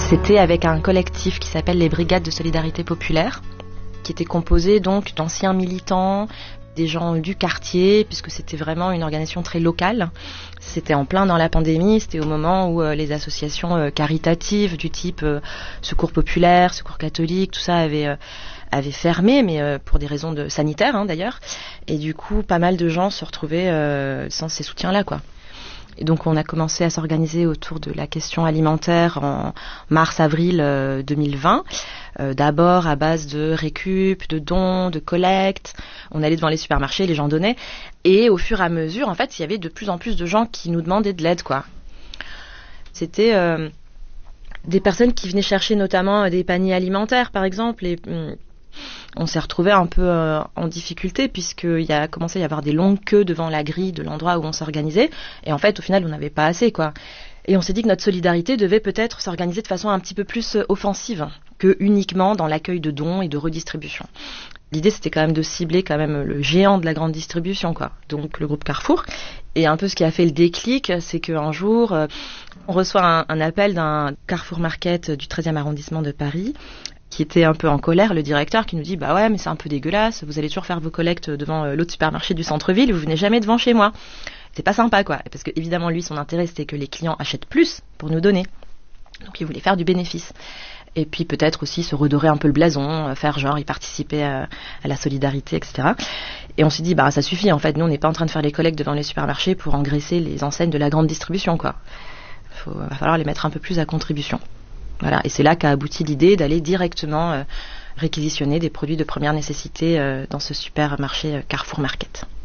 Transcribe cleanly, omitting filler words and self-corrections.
C'était avec un collectif qui s'appelle les Brigades de Solidarité Populaire, qui était composé donc d'anciens militants, des gens du quartier, puisque c'était vraiment une organisation très locale. C'était en plein dans la pandémie, c'était au moment où les associations caritatives du type Secours Populaire, Secours Catholique, tout ça avait fermé, mais pour des raisons sanitaires d'ailleurs. Et du coup, pas mal de gens se retrouvaient sans ces soutiens-là, quoi. Et donc on a commencé à s'organiser autour de la question alimentaire en mars-avril 2020. D'abord à base de récup, de dons, de collectes. On allait devant les supermarchés, les gens donnaient. Et au fur et à mesure, en fait, il y avait de plus en plus de gens qui nous demandaient de l'aide, quoi. C'était des personnes qui venaient chercher notamment des paniers alimentaires, par exemple. Et on s'est retrouvés un peu en difficulté puisqu'il a commencé à y avoir des longues queues devant la grille de l'endroit où on s'organisait. Et en fait, au final, on n'avait pas assez, quoi. Et on s'est dit que notre solidarité devait peut-être s'organiser de façon un petit peu plus offensive que uniquement dans l'accueil de dons et de redistribution. L'idée, c'était quand même de cibler quand même le géant de la grande distribution, quoi. Donc le groupe Carrefour. Et un peu ce qui a fait le déclic, c'est qu'un jour, on reçoit un appel d'un Carrefour Market du 13e arrondissement de Paris, qui était un peu en colère, le directeur, qui nous dit « Bah ouais, mais c'est un peu dégueulasse, vous allez toujours faire vos collectes devant l'autre supermarché du centre-ville, vous venez jamais devant chez moi. » C'est pas sympa, quoi. Parce que évidemment, lui, son intérêt, c'était que les clients achètent plus pour nous donner. Donc il voulait faire du bénéfice. Et puis peut-être aussi se redorer un peu le blason, faire genre, il participait à la solidarité, etc. Et on s'est dit, bah ça suffit, en fait, nous, on n'est pas en train de faire les collectes devant les supermarchés pour engraisser les enseignes de la grande distribution, quoi. Va falloir les mettre un peu plus à contribution. Voilà, et c'est là qu'a abouti l'idée d'aller directement réquisitionner des produits de première nécessité dans ce supermarché Carrefour Market.